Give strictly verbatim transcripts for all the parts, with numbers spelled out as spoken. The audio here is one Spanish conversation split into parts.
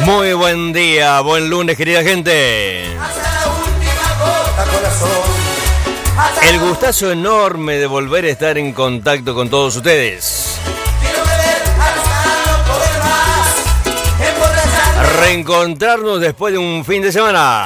Muy buen día, buen lunes, querida gente. El gustazo enorme de volver a estar en contacto con todos ustedes. Reencontrarnos después de un fin de semana.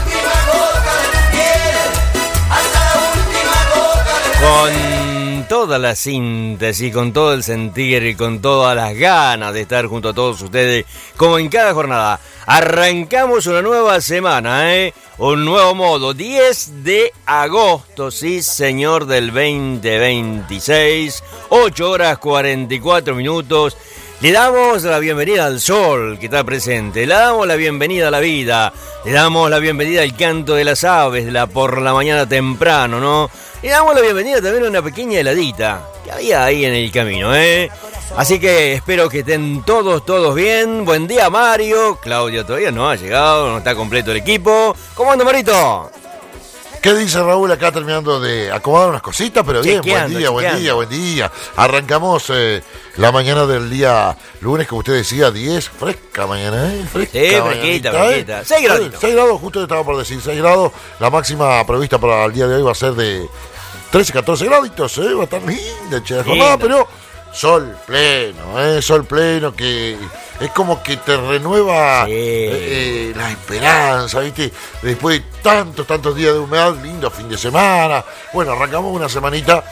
Con toda la síntesis, con todo el sentir y con todas las ganas de estar junto a todos ustedes, como en cada jornada. Arrancamos una nueva semana, ¿eh? Un nuevo modo, diez de agosto, sí señor, del veinte veintiséis, ocho horas cuarenta y cuatro minutos. Le damos la bienvenida al sol que está presente, le damos la bienvenida a la vida, le damos la bienvenida al canto de las aves de la por la mañana temprano, ¿no? Le damos la bienvenida también a una pequeña heladita que había ahí en el camino, ¿eh? Así que espero que estén todos, todos bien. Buen día, Mario. Claudio todavía no ha llegado, no está completo el equipo. ¿Cómo anda, Marito? ¿Qué dice Raúl acá terminando de acomodar unas cositas? Pero bien, Chequeando, buen día, buen chequeando. día, buen día. Arrancamos eh, la mañana del día lunes, como usted decía, diez, fresca mañana, ¿eh? Fresca Sí, mañanita, fresquita, ¿eh? fresquita. seis graditos. seis grados, justo te estaba por decir, seis grados. La máxima prevista para el día de hoy va a ser de trece, catorce graditos, ¿eh? Va a estar linda, che, la jornada, pero sol pleno, ¿eh? Sol pleno que es como que te renueva Sí. eh, eh, la esperanza, ¿viste? Después de tantos, tantos días de humedad, lindo fin de semana. Bueno, arrancamos una semanita.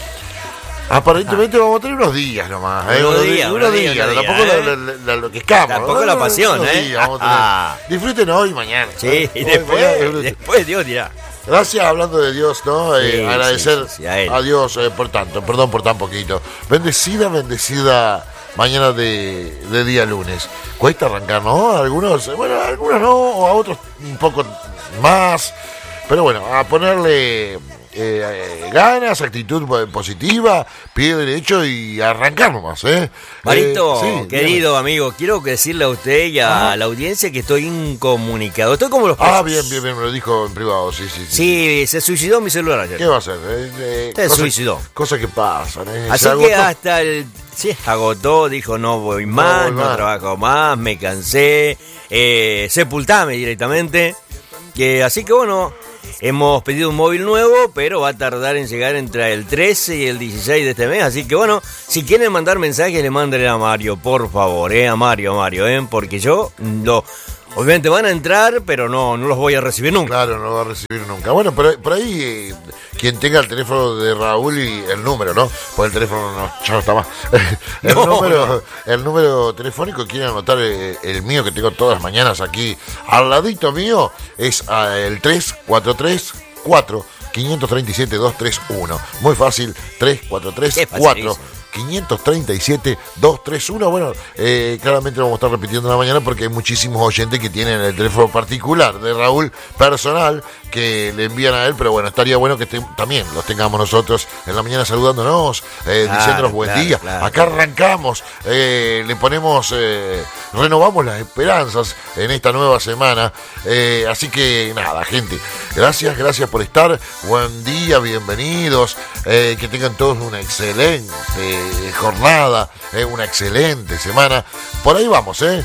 Aparentemente vamos a tener unos días nomás, ¿eh? Unos Unos días, días, unos unos días, días, unos tampoco días, la- ¿eh? la- la- lo que escapa. Tampoco ¿no? la pasión, Unos ¿eh? días vamos a tener. Ah. Disfruten hoy y mañana. Sí, ¿eh? y Hoy, después, mañana, disfruten. después Dios dirá. Gracias, hablando de Dios, ¿no? Eh, Sí, agradecer sí, sí, a él. a Dios eh, por tanto, perdón por tan poquito. Bendecida, bendecida mañana de, de día lunes. Cuesta arrancar, ¿no? Algunos, eh, bueno, algunos no, o a otros un poco más. Pero bueno, a ponerle eh, eh, ganas, actitud positiva, pie derecho y arrancar nomás, ¿eh? Marito, Eh, sí, querido dígame. amigo, quiero decirle a usted y a Ajá. la audiencia que estoy incomunicado. Estoy como los presos. Ah, bien, bien, bien, me lo dijo en privado, sí, sí, sí. Sí, se suicidó mi celular ayer. ¿Qué va a hacer? Eh, eh, Se cosas- suicidó. Cosas que pasan, ¿eh? Así Se que agotó. hasta el... Sí, agotó, dijo no voy más, voy no, más. trabajo más, me cansé, eh, sepultame directamente. Que así que bueno, hemos pedido un móvil nuevo, pero va a tardar en llegar entre el trece y el dieciséis de este mes. Así que bueno, si quieren mandar mensajes, le manden a Mario, por favor, eh, a Mario, a Mario, eh, porque yo lo... Obviamente van a entrar, pero no, no los voy a recibir nunca. Claro, no lo va a recibir nunca. Bueno, por, ahí- por ahí, eh, quien tenga el teléfono de Raúl y el número, ¿no? Pues el teléfono no, ya no está más. el, No, número, no. el número telefónico, quieren anotar eh, el mío que tengo todas las mañanas aquí al ladito mío, es ah, el tres cuatro tres cuatro cinco tres siete dos tres uno. Muy fácil, tres cuatro tres Qué cuatro facilísimo. cinco tres siete dos tres uno. Bueno, eh, claramente lo vamos a estar repitiendo en la mañana porque hay muchísimos oyentes que tienen el teléfono particular de Raúl personal que le envían a él, pero bueno, estaría bueno que te- también los tengamos nosotros en la mañana saludándonos, eh, Claro, diciéndonos buen claro, día. claro. Acá arrancamos, eh, le ponemos, eh, renovamos las esperanzas en esta nueva semana. Eh, así que nada, gente, gracias, gracias por estar. Buen día, bienvenidos. Eh, que tengan todos una excelente eh, jornada, eh, una excelente semana. Por ahí vamos, ¿eh?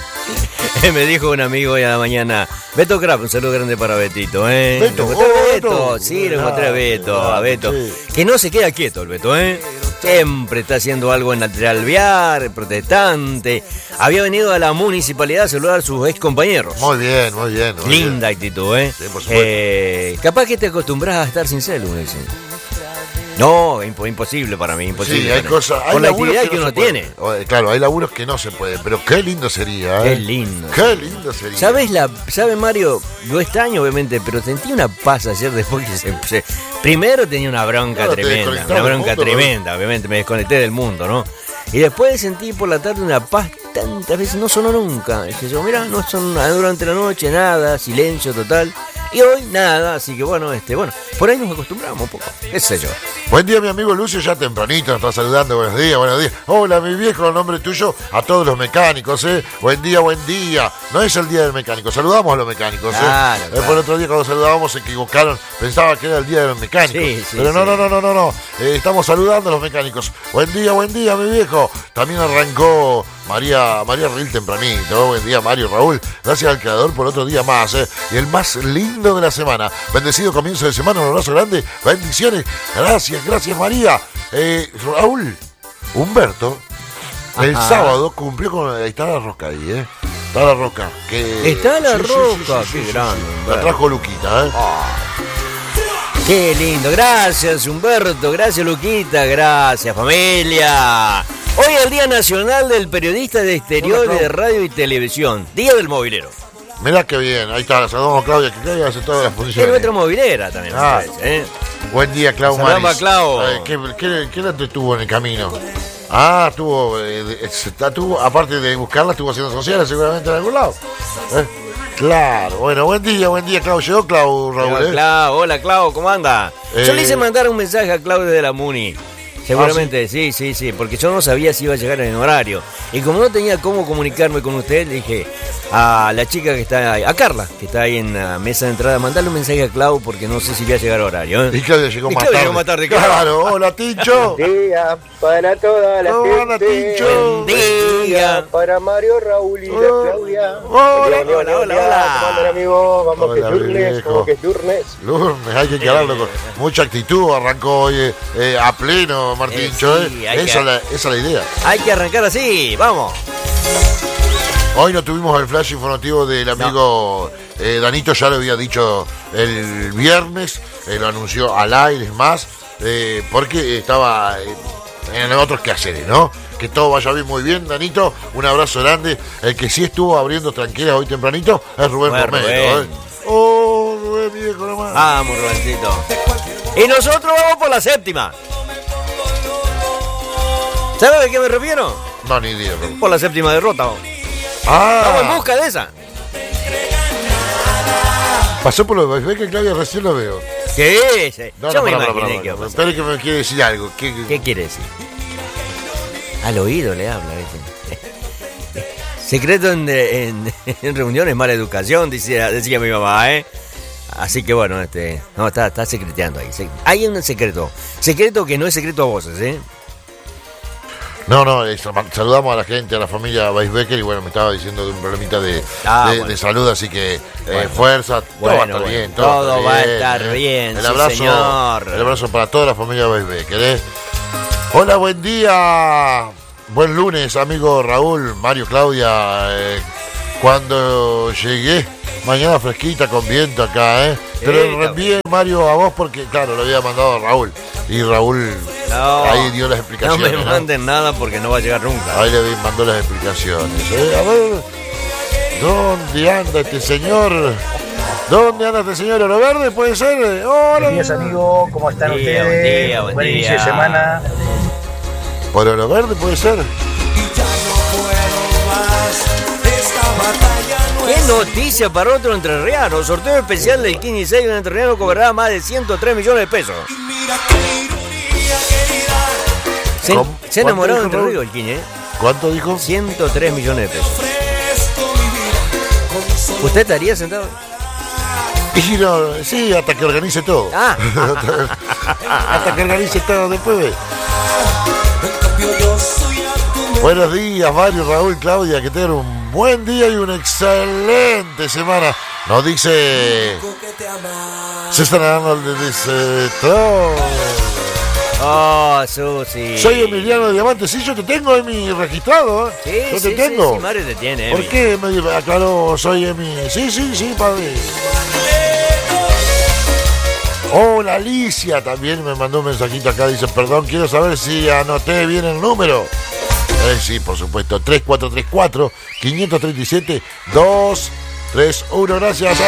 Me dijo un amigo hoy a la mañana, Beto Crap, un saludo grande para Betito, ¿eh? Beto, Lo encontré a oh, Beto, Beto. sí, lo encontré a Beto, a Beto. Sí. Que no se queda quieto el Beto, ¿eh? Siempre está haciendo algo en lateral viar, protestante. Había venido a la municipalidad a saludar a sus ex compañeros. Muy bien, muy bien. muy Linda actitud, ¿eh? Sí, por supuesto. Eh, Capaz que te acostumbras a estar sin celu, me dicen. No, impo- imposible para mí, bien. imposible. Sí, hay para mí. cosas. hay Con la laburos actividad que, no uno se pueden. tiene. O, eh, Claro, hay laburos que no se pueden, pero qué lindo sería, ¿eh? Qué lindo. Qué lindo sería. ¿Sabes, la, ¿Sabe Mario? Lo extraño, obviamente, pero sentí una paz ayer después que se, se- primero tenía una bronca Claro, te tremenda, desconectabas una del bronca mundo, ¿no? tremenda, obviamente, me desconecté del mundo, ¿no? Y después sentí por la tarde una paz tantas veces, no sonó nunca. Dije yo, mira, no sonó durante la noche nada, silencio total. Y hoy nada, así que bueno, este, bueno, por ahí nos acostumbramos un poco, qué sé yo. Buen día, mi amigo Lucio, ya tempranito nos está saludando. Buenos días, buenos días. Hola, mi viejo, en nombre tuyo, a todos los mecánicos, ¿eh? Buen día, buen día. No es el día del mecánico, saludamos a los mecánicos, ¿eh? Claro, Después claro. el otro día cuando saludábamos se equivocaron, pensaba que era el día de los mecánicos. Sí, sí, Pero no, sí. no, no, no, no, no. Eh, estamos saludando a los mecánicos. Buen día, buen día, mi viejo. También arrancó María, María Ril tempranito. Buen día, Mario, Raúl. Gracias al creador por otro día más, ¿eh? Y el más lindo de la semana. Bendecido comienzo de semana, un abrazo grande. Bendiciones. Gracias, gracias, María. Eh, Raúl, Humberto, el Ajá. sábado cumplió con... Ahí está la rosca ahí, ¿eh? Está la rosca. Que... Está la Sí, sí, rosca, sí, sí, qué sí, grande, sí. La Humberto. trajo Luquita, ¿eh? Qué lindo, gracias Humberto, gracias Luquita, gracias familia. Hoy es el Día Nacional del Periodista de Exteriores Hola, de Radio y Televisión, Día del Movilero. Mirá qué bien. Ahí está, la saludamos a Claudia, que Claudia hace todas las Es funciones. nuestra movilera también, Ah. ustedes, ¿eh? Buen día, Clau Saludamos Maris. a Clau. Eh, ¿Qué, qué, qué la tuvo en el camino? Ah, estuvo, eh, de- está- tuvo, aparte de buscarla, estuvo haciendo sociales seguramente en algún lado. Eh, Claro, bueno, buen día, buen día, Clau. ¿Llegó Clau, Raúl? Hola, eh? Clau, hola Clau, ¿cómo anda? Yo le Eh. hice mandar un mensaje a Claudio de la Muni. Seguramente, sí, sí, sí, porque yo no sabía si iba a llegar en horario. Y como no tenía cómo comunicarme con usted, le dije a la chica que está ahí, a Carla, que está ahí en la mesa de entrada, mandarle un mensaje a Clau porque no sé si voy a llegar a horario. ¿eh? Y Claudia llegó Y más Claudia tarde. llegó más tarde, claro. Claro, hola, Tincho. Día para toda la Hola, gente. Tincho. Buen día. Para Mario, Raúl y la Hola. Claudia. Hola, Buen día, hola, buen hola, día. hola. ¿Cómo andan, amigos? Vamos que Hola, es Durnes, viejo. como que es Durnes. Lunes, hay que encararlo con mucha actitud. Arrancó hoy eh, eh, a pleno, Martincho. Eh, sí, eh. hay esa, que- es la, esa es la idea. Hay que arrancar así, vamos. Hoy no tuvimos el flash informativo del amigo eh, Danito, ya lo había dicho el viernes, eh, lo anunció al aire, es más, eh, porque estaba eh, en otros quehaceres, ¿no? Que todo vaya bien, muy bien, Danito, un abrazo grande. El que sí estuvo abriendo tranquilas hoy tempranito es Rubén Bueno, Romero. Rubén. ¿eh? Oh, Rubén, mi viejo nomás. Vamos, Rubencito. Y nosotros vamos por la séptima. ¿Sabes a qué me refiero? No, ni idea. pero- Por la séptima derrota. Vamos en Ah, busca de esa. pasó por lo de que Claudia recién lo veo. Sí, sí. No, Yo no, me pará, imaginé pará, que iba a pará. pasar. Espere que me quiere decir algo. ¿Qué, ¿Qué quiere decir? Al oído le habla, ¿viste? Secreto en, en, en reuniones, mala educación, decía, decía mi mamá, ¿eh? Así que bueno, este, no, está, está secreteando ahí. Se- Hay un secreto. Secreto que no es secreto a voces, ¿eh? No, no, eso, ma- saludamos a la gente, a la familia Weisbecker y bueno, me estaba diciendo de un problemita de, Ah, de, bueno. de salud, así que eh, Bueno. fuerza, todo Bueno, va a estar bueno, bien. todo va a bien, estar eh. bien, El sí, abrazo, señor. el abrazo para toda la familia Weisbecker. ¿eh? Hola, buen día, buen lunes, amigo Raúl, Mario, Claudia. eh, cuando llegué, mañana fresquita con viento acá, ¿eh? Pero Sí, está reenvié, Mario, a vos porque, claro, lo había mandado a Raúl. Y Raúl No, ahí dio las no explicaciones. me ¿no? manden nada porque no va a llegar nunca. Ahí le mandó las explicaciones. Eh, a ver, ¿dónde anda este señor? ¿Dónde anda este señor? ¿Oro Verde puede ser? Hola. Buenos días, amigos. ¿Cómo están Buen día, ustedes? buen día, buen inicio de día. semana. ¿Por Oro Verde puede ser? ¿Qué noticia para otro entrerriano? Sorteo especial del quince y seis, un entrerriano cobrará más de ciento tres millones de pesos. Se, ¿Cómo? se ha enamorado de ¿Cuánto Entre dijo, Ríos el Quiñe, ¿eh? ¿Cuánto dijo? ciento tres millones de pesos. ¿Usted estaría sentado? Y no, sí, hasta que organice todo. Ah. hasta que organice todo después. Ve. Buenos días, Mario, Raúl, Claudia, que tengan un buen día y una excelente semana. Nos dice César Arnold, dice todo. Oh, Susi. Soy Emiliano Diamante, sí, yo te tengo en mi registrado, ¿eh? Sí, yo sí, te tengo. sí, sí, Mario te tiene. ¿Por Emi. qué me aclaró soy Emi? Sí, sí, sí, padre. Hola, Alicia también me mandó un mensajito acá, dice, perdón, quiero saber si anoté bien el número. Eh, sí, por supuesto, tres cuatro tres cuatro, cinco tres siete, dos tres uno, gracias.